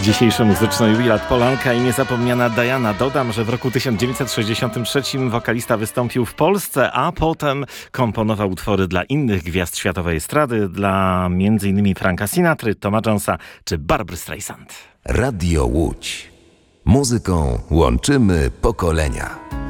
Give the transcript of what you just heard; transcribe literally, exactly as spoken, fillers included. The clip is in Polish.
Dzisiejszy muzyczny jubilat Polanka i niezapomniana Diana. Dodam, że w roku tysiąc dziewięćset sześćdziesiątym trzecim wokalista wystąpił w Polsce, a potem komponował utwory dla innych gwiazd światowej estrady, dla między innymi Franka Sinatry, Toma Jonesa czy Barbry Streisand. Radio Łódź. Muzyką łączymy pokolenia.